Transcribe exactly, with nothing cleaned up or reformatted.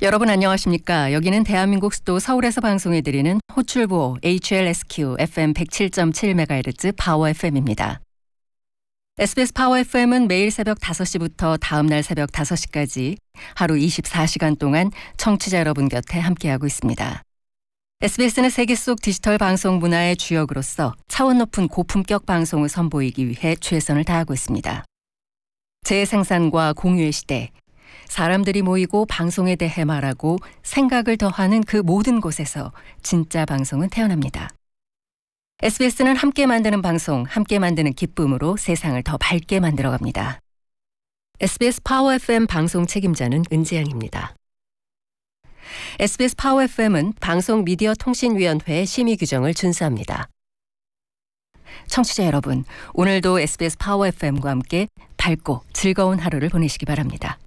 여러분 안녕하십니까? 여기는 대한민국 수도 서울에서 방송해드리는 호출보 에이치엘에스큐 에프엠 백칠 점 칠 메가헤르츠 파워 에프엠입니다. 에스비에스 파워 에프엠은 매일 새벽 다섯 시부터 다음날 새벽 다섯 시까지 하루 이십사 시간 동안 청취자 여러분 곁에 함께하고 있습니다. 에스비에스는 세계 속 디지털 방송 문화의 주역으로서 차원 높은 고품격 방송을 선보이기 위해 최선을 다하고 있습니다. 재생산과 공유의 시대, 사람들이 모이고 방송에 대해 말하고 생각을 더하는 그 모든 곳에서 진짜 방송은 태어납니다. 에스비에스는 함께 만드는 방송, 함께 만드는 기쁨으로 세상을 더 밝게 만들어갑니다. 에스비에스 파워 에프엠 방송 책임자는 은지양입니다. 에스비에스 파워 에프엠은 방송미디어통신위원회의 심의 규정을 준수합니다. 청취자 여러분, 오늘도 에스비에스 파워 에프엠과 함께 밝고 즐거운 하루를 보내시기 바랍니다.